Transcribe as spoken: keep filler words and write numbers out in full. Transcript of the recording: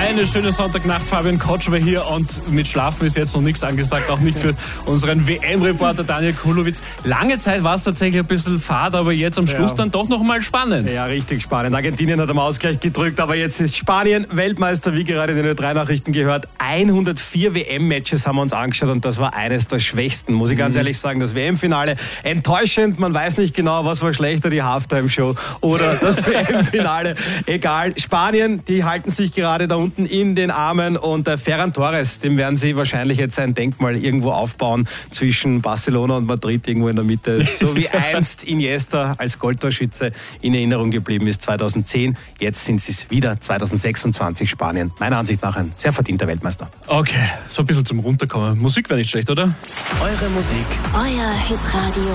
Eine schöne Sonntagnacht, Fabian Kotsch war hier und mit Schlafen ist jetzt noch nichts angesagt, auch nicht für unseren W M-Reporter Daniel Kulowitz. Lange Zeit war es tatsächlich ein bisschen fad, aber jetzt am Schluss ja. dann doch noch mal spannend. Ja, richtig spannend. Argentinien hat am Ausgleich gedrückt, aber jetzt ist Spanien Weltmeister, wie gerade in den Ö drei Nachrichten gehört. hundertvier W M-Matches haben wir uns angeschaut und das war eines der schwächsten, muss ich ganz mhm. ehrlich sagen. Das W M-Finale enttäuschend, man weiß nicht genau, was war schlechter, die Halftime-Show oder das W M-Finale. Egal, Spanien, die halten sich gerade da unten in den Armen und äh, Ferran Torres, dem werden sie wahrscheinlich jetzt ein Denkmal irgendwo aufbauen zwischen Barcelona und Madrid, irgendwo in der Mitte. So wie einst Iniesta als Goldtorschütze in Erinnerung geblieben ist zweitausendzehn. Jetzt sind sie es wieder, zweitausendsechsundzwanzig Spanien. Meiner Ansicht nach ein sehr verdienter Weltmeister. Okay, so ein bisschen zum Runterkommen. Musik wäre nicht schlecht, oder? Eure Musik. Euer Hitradio.